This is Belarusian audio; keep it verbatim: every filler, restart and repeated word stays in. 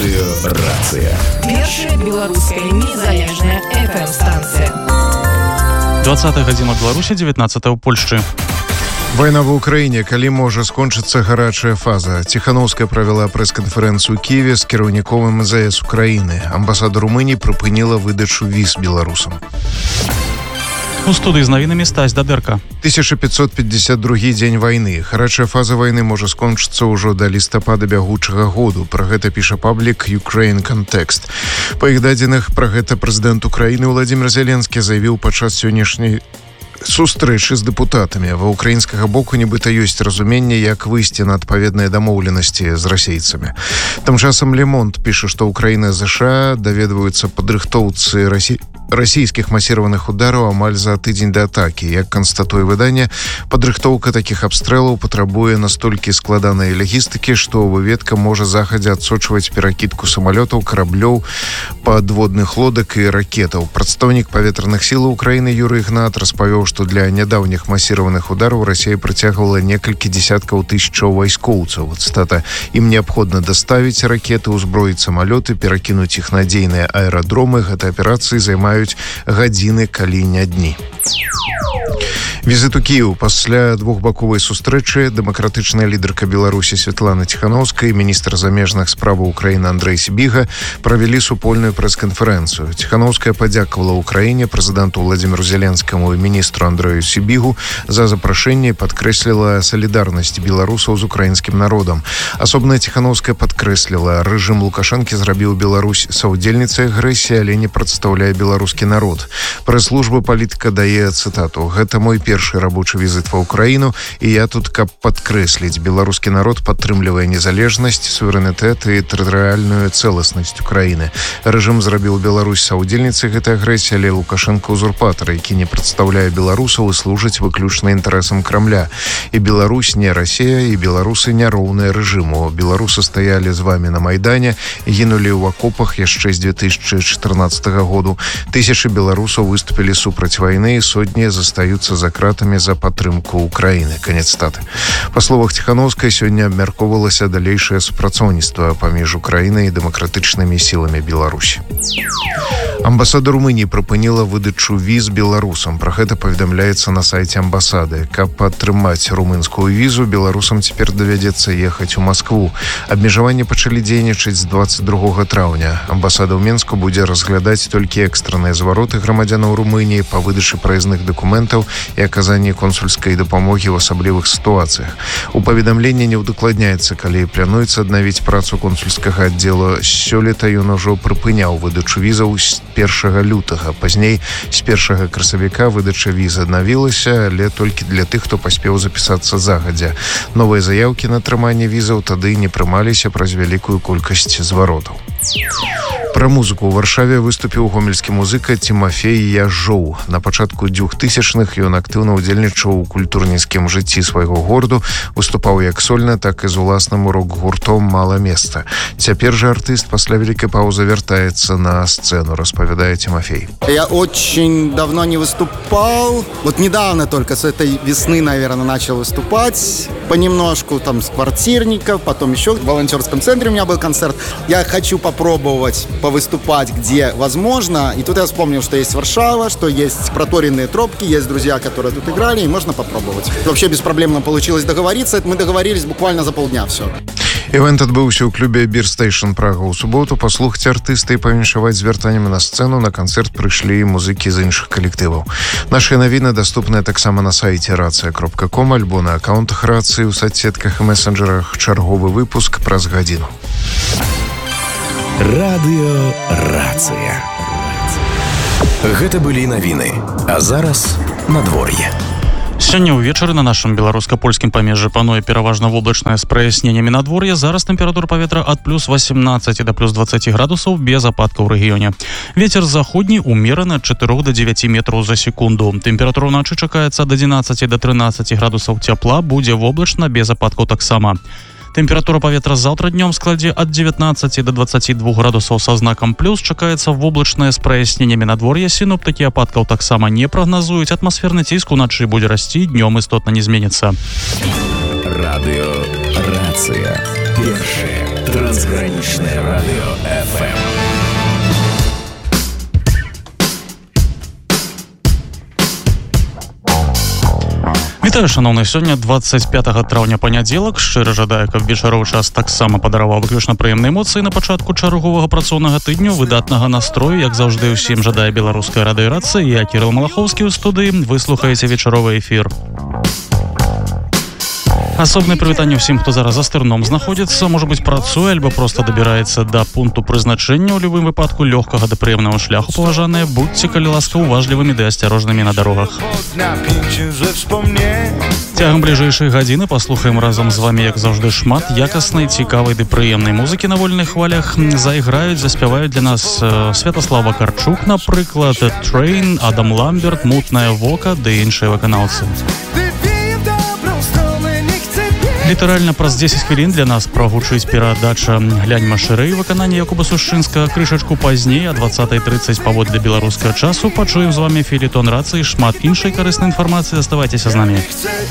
Радыёрацыя. Першая беларуская незалежная эф эм-станцыя. двадцатая гадзіна Беларусі, дзевятнаццатая ў Польшчы. Вайна ва ўкраіне, калі можа скончыцца гарачая фаза. Ціханаўская правяла прэс-канферэнцыю ў Кіеве з кіраўніком эм зэ эс Украіны. Амбасада Румыніі прыпыніла выдачу віз беларусам. У студыі з навінамі Стась Дадэрка. тысяча пятьсот пятьдесят другі дзень вайны. Гарачая фаза вайны можа скончыцца ўжо да лістапада бягучага году. Пра гэта піша паблік Ukraine Context. Па іх дадзеных, пра гэта прэзідэнт Украіны Владзімір Зеленскі заявіў падчас сённяшняй сустрэчы з дэпутатамі. Ва ўкраінскага боку нібыта ёсць разуменне, як выйсці на адпаведныя дамоўленасці з расейцамі. Тым часам Le Monde піша, што Украіна і ЗША даведваюцца падрыхтоўцы Расі... расійскіх масіраваных удараў амаль за тыдзень да атакі. Як канстатуе выданне, падрыхтоўка такіх абстрэлаў патрабуе настолькі складанай лагістыкі, што выведка можа захадзя адсочваць перакідку самалётаў, караблёў, падводных лодак і ракетаў. Прадстаўнік паветраных сілаў Украіны Юрый Ігнат распавёў, што для нядаўніх масіраваных удараў Расія прыцягвала некалькі дзесяткаў тысячаў вайскоўцаў. Цытата: «Ім неабходна даставіць ракеты, узброіць самалёты, перакінуць іх на дзейныя аэрадромы. Гэта аперацыі займаюць гадзіны, калі не дні». Візит у Кіеў. Пасля двухбаковай сустрэчы дэмакратычная лідарка Беларусі Святлана Ціханаўская і міністр замежных справаў Украіны Андрэй Сібіга правялі супольную прэс-канферэнцыю. Ціханаўская падзякавала Украіне, прэзідэнту Владзіміру Зеленскаму і міністру Андрэю Сібігу за запрашэнне і падкрэсліла салідарнасць беларусаў з украінскім народам. Асобна Ціханаўская падкрэсліла, рэжым Лукашэнкі зрабіў Беларусь саўдзельніцай агрэсіі, але не прадстаўляе беларускі народ. Прэс-служба палітыка дае цытату: «Гэта мой першы рабочы візит ва Украіну, і я тут, каб падкрэсліць, беларускі народ падтрымлівае незалежнасць, суверэнітэт і тэрытарыяльную цэласнасць Украіны. Рэжым зрабіў Беларусь саўдзельніцай гэтай агрэсіі, але Лукашэнка узурпатар, які не прадстаўляе беларусаў і служыць выключна інтарэсам Крамля. І Беларусь не Расія, і беларусы не роўныя рэжыму. Беларусы стаялі з вамі на Майдане, гінулі ў акопах яшчэ з две тысячы чатырнаццатага году. Тысячы беларусаў выступілі супраць вайны, і сотні застаюцца за кратамі за падтрымку Украіны». Канец цытаты. Па словах Ціханаўскай, сёння абмяркоўвалася далейшае супрацоўніцтва паміж Украінай і дэмакратычнымі сіламі Беларусі. Амбасада Румыніі прыпыніла выдачу віз беларусам. Пра гэта паведамляецца на сайце амбасады. Каб атрымаць румынскую візу, беларусам цяпер давядзецца ехаць у Маскву. Абмежаванні пачалі дзейнічаць з дваццаць другога траўня. Амбасада ў Менску будзе разглядаць толькі экстранныя звароты грамадзянаў Румыніі па выдачы праязных дакументаў і аказанні консульскай дапамогі ў асаблівых сітуацыях. У паведамленні не ўдакладняецца, калі плануецца аднавіць працу консульскага аддзела. Сёлета ён ужо прыпыняў выдачу візаў з першага лютага. Пазней з першага красавіка выдача віз аднавілася, але толькі для тых, хто паспеў запісацца загадзя. Новыя заяўкі на атрыманне візаў тады не прымаліся праз вялікую колькасць зваротаў. Пра музыку. У Варшаве выступіў гомельскі музыка Тимофей Яжоў. На пачатку двухтысячных ён актыўна ўдзельнічаў у культурніцкім жыцці свайго гораду, выступаў як сольна, так і з уласным рок-гуртом «Мала места». Цяпер жа артыст пасля вялікай паўзы вяртаецца на сцену, распавядае Тимофей. Я очень давно не выступал. Вот недавно только с этой весны, наверное, начал выступать. Понемножку там с квартирников, потом еще в волонтерском центре у меня был концерт. Я хочу попробовать повыступать, где возможно. И тут я вспомнил, что есть Варшава, что есть проторенные тропки, есть друзья, которые тут играли, и можно попробовать. Вообще беспроблемно получилось договориться. Мы договорились буквально за полдня, все. Івент адбыўся ў клубе Beer Station Прага ў суботу. Паслухаць артыста і павіншаваць з вяртаннем на сцэну. На канцэрт прыйшлі музыкі з іншых калектываў. Нашыя навіны даступныя таксама на сайце рацыя кропка ком альбо на акаунтах рацыі ў соцсетках і месенджерах. Чарговы выпуск праз гадзіну. Радыёрацыя. Гэта былі навіны. А зараз надвор'е. Сёння ўвечары на нашым беларуска-польскім памежжы пануе пераважна воблачнае з праясненнямі надвор'я. Зараз тэмпература паветра ад плюс восемнадцать да плюс двадцать градусаў без ападкаў у рэгіёне. Вецер заходні умераны ад чатырох да дзевяці метраў за секунду. Тэмпература ўначы чакаецца ад адзінаццаці да трынаццаці градусаў цяпла, будзе воблачна без ападкаў таксама. Тэмпература паветра заўтра днём складзе ад дзевятнаццаці да дваццаці двух градусаў са знакам плюс. Чакаецца воблачнае з праясненнямі надвор'я. Сіноптыкі ападкаў таксама не прагназуюць. Атмасферны ціск уначы будзе расці, днём істотна не зменіцца. Радыёрацыя. Першая Трансграничное радио эф эм. Вітаю, шановны, сёння двадцать пятага траўня панядзелак. Шчыра жадаю, каб вечаровы час таксама падараваў выключна прыемныя эмоцыі на пачатку чарговага працоўнага тыдню, выдатнага настрою, як заўжды ўсім жадае беларуская радыёрацыя. Я Кірыл Малахоўскі ў студыі. Вы слухаеце вечаровы эфір. Асобнае прывітанне ўсім, хто зараз за стырном знаходзіцца, можа быць, працуе альбо проста дабіраецца да пункту прызначэння. У любым выпадку лёгкага да прыемнага шляху, паважаныя, будьце, калі ласка, уважлівымі ды асцярожнымі на дарогах. Цягам бліжэйшай гадзіны паслухаем разам з вамі, як заўжды, шмат якаснай, цікавай ды прыемнай музыкі на вольных хвалях. Зайграюць, заспяваюць для нас Святаслав Вакарчук, напрыклад, Train, Адам Ламберт, Мутнае вока ды іншыя выканаўцы. Літаральна праз дзесяць хвілін для нас прагучыць перадача «Гляньма шырэй» выкананне Якуба Сушчынскага. Крышачку пазней, а двадцатая тридцать паводле беларускага часу, пачуем з вамі фелетон рацыі, шмат іншай карыснай інфармацыі. Заставайцеся з намі.